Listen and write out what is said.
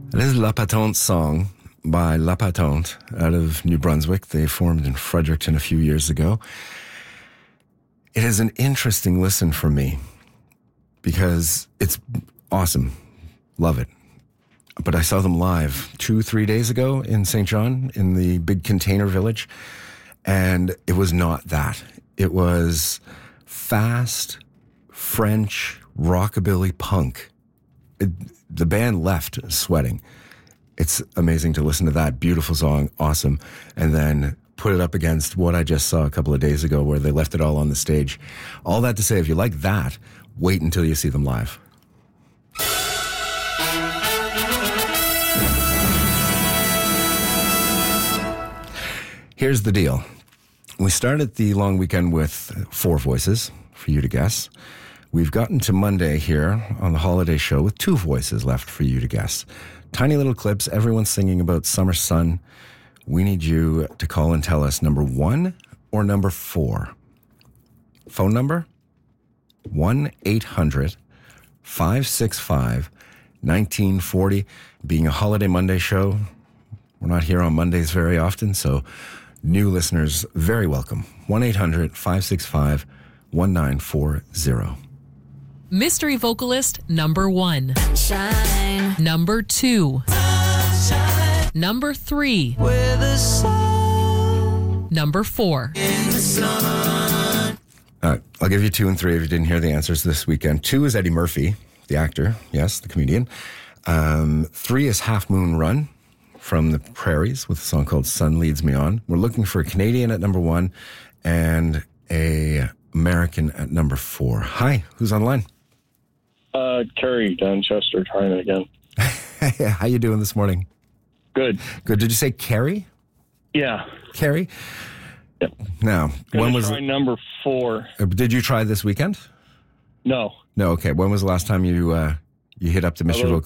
It is La Patente song by La Patente out of New Brunswick. They formed in Fredericton a few years ago. It is an interesting listen for me because it's awesome. Love it. But I saw them live 2-3 days ago in St. John in the big container village, and it was not that. It was fast French rockabilly punk. The band left sweating. It's amazing to listen to that beautiful song, awesome, and then put it up against what I just saw a couple of days ago where they left it all on the stage. All that to say, if you like that, wait until you see them live. Here's the deal. We started the long weekend with 4 voices for you to guess. We've gotten to Monday here on the holiday show with 2 voices left for you to guess. Tiny little clips, everyone singing about summer sun. We need you to call and tell us number 1 or number 4. Phone number? 1-800-565-1940. Being a holiday Monday show, we're not here on Mondays very often, so new listeners, very welcome. 1-800-565-1940. Mystery vocalist number 1. Shine. Number 2. Shine. Number 3. Where the sun. Number 4. In the sun. I'll give you 2 and 3 if you didn't hear the answers this weekend. 2 is Eddie Murphy, the actor, yes, the comedian. 3 is Half Moon Run from the Prairies with a song called Sun Leads Me On. We're looking for a Canadian at number 1 and a American at number 4. Hi, who's on the line? Kerry, Donchester, trying it again. How you doing this morning? Good. Good. Did you say Kerry? Yeah. Kerry? Yep. Now, when was try number 4? Did you try this weekend? No. No. Okay. When was the last time you hit up the Mystery About